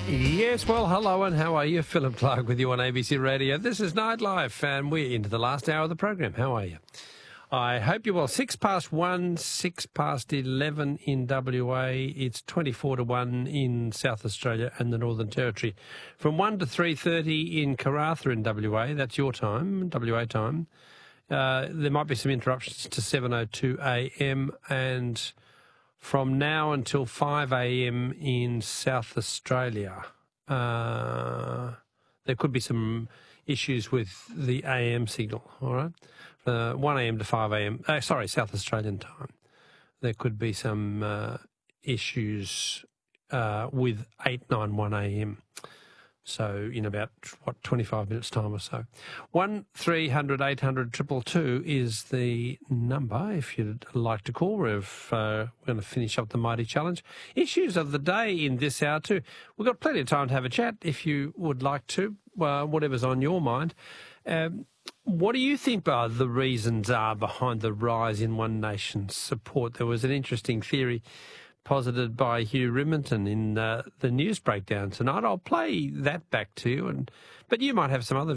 Yes, well, hello and how are you? Philip Clark with you on ABC Radio. This is Nightlife and we're into the last hour of the program. How are you? I hope you're well. 1:06, 11 in WA. It's 24-1 in South Australia and the Northern Territory. From 1 to 3:30 in Karratha in WA. That's your time, WA time. There might be some interruptions to 7:02 a.m. and from now until 5 a.m. in South Australia. There could be some issues with the AM signal, all right? 1 a.m. to 5 a.m. South Australian time. There could be some issues with 891 a.m. So in about, 25 minutes' time or so. 1300 800 222 is the number if you'd like to call. We're going to finish up the Mighty Challenge. Issues of the day in this hour too. We've got plenty of time to have a chat if you would like to, whatever's on your mind. What do you think the reasons are behind the rise in One Nation's support? There was an interesting theory posited by Hugh Riminton in the news breakdown tonight. I'll play that back to you, but you might have some other